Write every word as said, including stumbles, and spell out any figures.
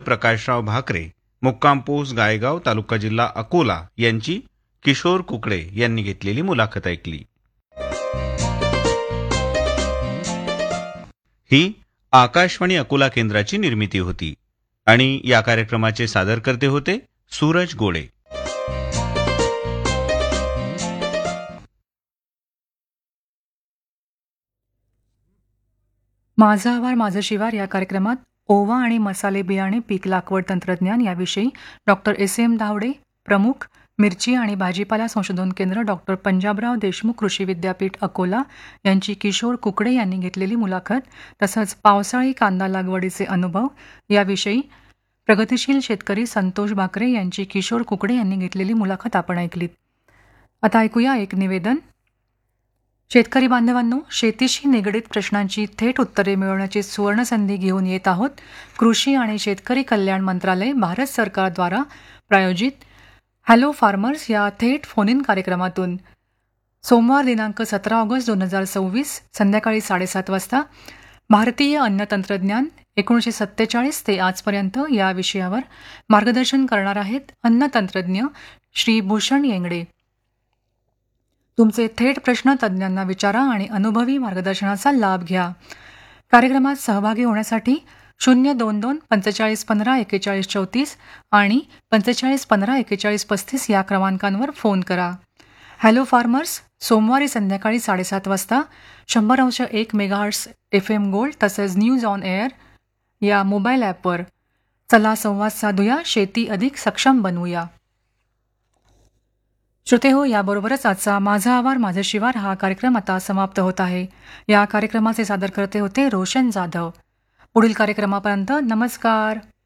प्रकाशराव भाकरे, मुक्काम पोस्ट गायगाव, तालुका जिल्हा अकोला यांची किशोर कुकडे यांनी घेतलेली मुलाखत ऐकली. ही आकाशवाणी अकोला केंद्राची निर्मिती होती आणि या कार्यक्रमाचे सादरकर्ते होते सूरज गोळे. माझा आवार माझं शिवार या कार्यक्रमात ओवा आणि मसाले बियाणे पीक लागवड तंत्रज्ञान याविषयी डॉक्टर एस एम धावडे, प्रमुख मिरची आणि भाजीपाला संशोधन केंद्र डॉक्टर पंजाबराव देशमुख कृषी विद्यापीठ अकोला यांची किशोर कुकडे यांनी घेतलेली मुलाखत, तसंच पावसाळी कांदा लागवडीचे अनुभव याविषयी प्रगतिशील शेतकरी संतोष भाकरे यांची किशोर कुकडे यांनी घेतलेली मुलाखत आपण ऐकलीत. आता ऐकूया एक निवेदन. शेतकरी बांधवांनो, शेतीशी निगडीत प्रश्नांची थेट उत्तरे मिळवण्याची सुवर्णसंधी घेऊन येत आहोत. कृषी आणि शेतकरी कल्याण मंत्रालय, भारत सरकारद्वारा प्रायोजित हॅलो फार्मर्स या थेट फोन इन कार्यक्रमातून सोमवार दिनांक सतरा ऑगस्ट दोन हजार सव्वीस संध्याकाळी साडेसात वाजता भारतीय अन्न तंत्रज्ञान एकोणीसशे सत्तेचाळीस ते आजपर्यंत या विषयावर मार्गदर्शन करणार आहेत अन्न तंत्रज्ञ श्री भूषण येंगडे. तुमचे थेट प्रश्न तज्ज्ञांना विचारा आणि अनुभवी मार्गदर्शनाचा लाभ घ्या. कार्यक्रमात सहभागी होण्यासाठी शून्य दोन दोन पंचेचाळीस पंधरा एकेचाळीस चौतीस आणि पंचेचाळीस पंधरा एकेचाळीस पस्तीस या क्रमांकांवर फोन करा. हॅलो फार्मर्स सोमवारी संध्याकाळी साडेसात वाजता शंभर अंश एक मेगाहर्ट्स एफ एम गोल्ड तसेच न्यूज ऑन एअर या मोबाईल ॲपवर. चला संवाद साधूया, शेती अधिक सक्षम बनवूया. श्रोते हो, याबरोबरच आजचा माझा आवार माझं शिवार हा कार्यक्रम आता समाप्त होत आहे. या कार्यक्रमाचे सादरकर्ते होते रोशन जाधव. पुढील कार्यक्रमापर्यंत नमस्कार.